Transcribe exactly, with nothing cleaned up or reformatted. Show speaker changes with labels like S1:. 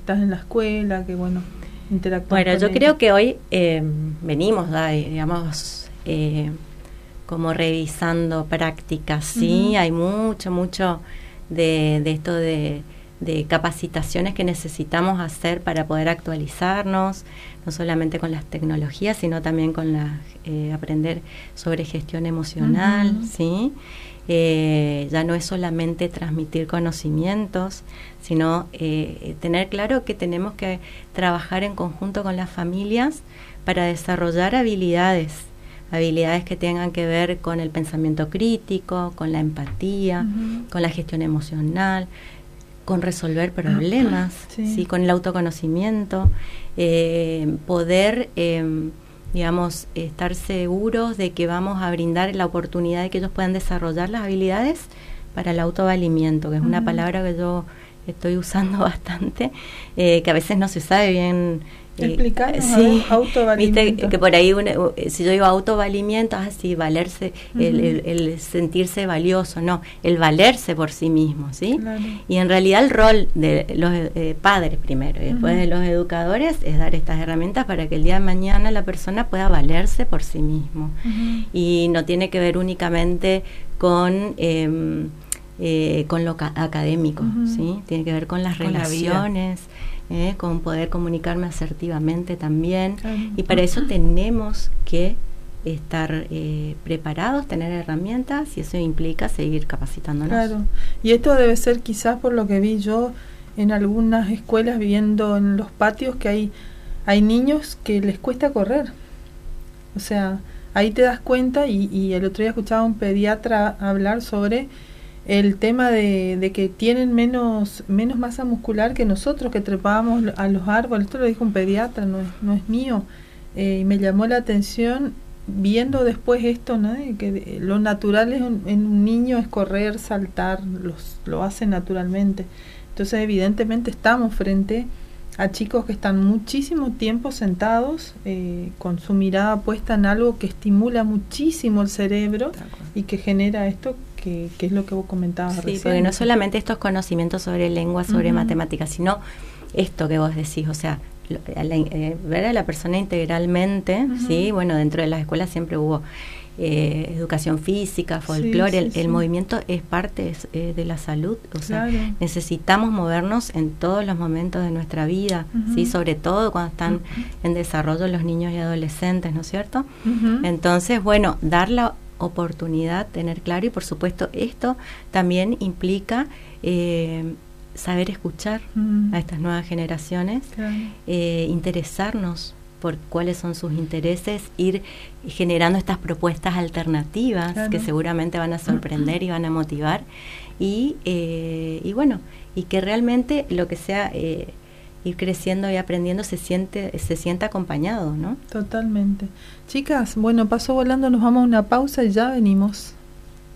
S1: estás en la escuela, que bueno, interactúas.
S2: Bueno,
S1: con
S2: yo
S1: ellos.
S2: creo que hoy eh, venimos, digamos, eh, como revisando prácticas, ¿sí? Uh-huh. Hay mucho, mucho de, de esto de, de capacitaciones que necesitamos hacer para poder actualizarnos, no solamente con las tecnologías, sino también con la, eh, aprender sobre gestión emocional, uh-huh. ¿sí? Eh, ya no es solamente transmitir conocimientos, sino eh, tener claro que tenemos que trabajar en conjunto con las familias para desarrollar habilidades, habilidades que tengan que ver con el pensamiento crítico, con la empatía, uh-huh. con la gestión emocional, con resolver problemas, sí. ¿sí? Con el autoconocimiento, eh, poder, eh, digamos, estar seguros de que vamos a brindar la oportunidad de que ellos puedan desarrollar las habilidades para el autovalimiento, que es uh-huh. una palabra que yo estoy usando bastante, eh, que a veces no se sabe bien.
S1: Explicarnos,
S2: sí,
S1: autovalimiento.
S2: Viste que por ahí, una, si yo digo autovalimiento, así, valerse, uh-huh. el, el, el sentirse valioso, no, el valerse por sí mismo, ¿sí?
S1: Claro.
S2: Y en realidad el rol de los eh, padres primero y después uh-huh. de los educadores es dar estas herramientas para que el día de mañana la persona pueda valerse por sí mismo. Uh-huh. Y no tiene que ver únicamente con... Eh, eh, con lo ca- académico, uh-huh. ¿sí? Tiene que ver con las con relaciones, Eh, con poder comunicarme asertivamente también, claro. Y para eso tenemos que estar eh, preparados, tener herramientas, y eso implica seguir capacitándonos.
S1: Claro, y esto debe ser quizás por lo que vi yo en algunas escuelas, viendo en los patios que hay, hay niños que les cuesta correr, o sea, ahí te das cuenta, y, y el otro día escuchaba a un pediatra hablar sobre el tema de, de que tienen menos menos masa muscular que nosotros, que trepábamos a los árboles. Esto lo dijo un pediatra, no es, no es mío, eh, y me llamó la atención viendo después esto, ¿no? De que de, lo natural es un, en un niño es correr, saltar, los, lo hace naturalmente. Entonces evidentemente estamos frente a chicos que están muchísimo tiempo sentados, eh, con su mirada puesta en algo que estimula muchísimo el cerebro y que genera esto que, que es lo que vos comentabas
S2: sí,
S1: recién.
S2: Sí, porque no solamente estos conocimientos sobre lengua, sobre uh-huh. matemáticas, sino esto que vos decís, o sea, lo, a la, eh, ver a la persona integralmente, uh-huh. ¿sí? Bueno, dentro de las escuelas siempre hubo eh, educación física, folclore, sí, sí, el, sí. el movimiento es parte eh, de la salud, o
S1: claro.
S2: sea, necesitamos movernos en todos los momentos de nuestra vida, uh-huh. ¿sí? Sobre todo cuando están uh-huh. en desarrollo los niños y adolescentes, ¿no es cierto? Uh-huh. Entonces, bueno, dar la oportunidad, tener claro, y por supuesto esto también implica eh, saber escuchar uh-huh. a estas nuevas generaciones, claro. eh, interesarnos por cuáles son sus intereses, ir generando estas propuestas alternativas, claro. que seguramente van a sorprender y van a motivar, y, eh, y bueno, y que realmente lo que sea eh, ir creciendo y aprendiendo se siente se sienta acompañado, ¿no?
S1: Totalmente. Chicas, bueno, pasó volando, nos vamos a una pausa y ya venimos.